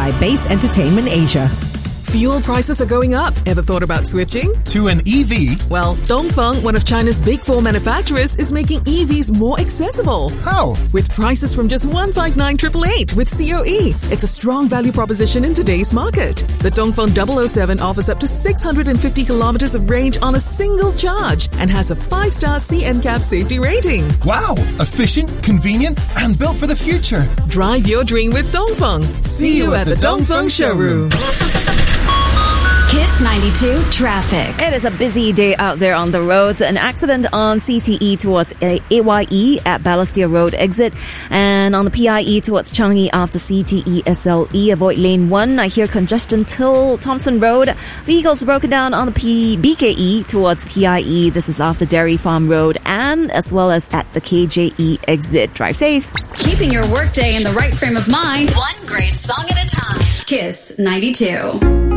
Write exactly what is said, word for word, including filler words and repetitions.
by Base Entertainment Asia. Fuel prices are going up. Ever thought about switching? To an E V? Well, Dongfeng, one of China's big four manufacturers, is making E Vs more accessible. How? With prices from just one five nine eight eight eight with C O E. It's a strong value proposition in today's market. The Dongfeng double oh seven offers up to six hundred fifty kilometers of range on a single charge and has a five star C N C A P safety rating. Wow! Efficient, convenient, and built for the future. Drive your dream with Dongfeng. See, See you, you at, at the, the Dongfeng, Dongfeng showroom. Kiss ninety-two traffic. It is a busy day out there on the roads. An accident on C T E towards A Y E at Balestier Road exit, and on the P I E towards Changi after C T E S L E. Avoid lane one. I hear congestion till Thompson Road. Vehicles broken down on the P- B K E towards P I E. This is after Dairy Farm Road and as well as at the K J E exit. Drive safe. Keeping your workday in the right frame of mind. One great song at a time. Kiss ninety-two.